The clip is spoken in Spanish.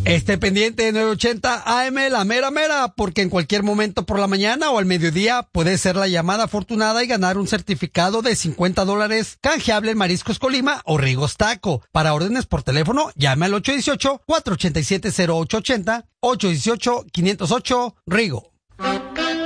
Esté pendiente de 980 AM, la mera mera, porque en cualquier momento por la mañana o al mediodía puede ser la llamada afortunada y ganar un certificado de $50 canjeable en Mariscos Colima o Rigos Taco. Para órdenes por teléfono, llame al 818-487-0880, 818-508 Rigo.